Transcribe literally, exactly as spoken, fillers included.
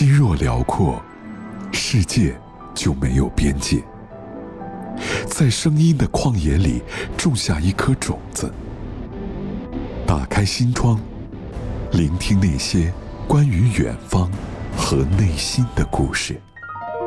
心若辽阔，世界就没有边界。在声音的旷野里种下一颗种子，打开心窗，聆听那些关于远方和内心的故事。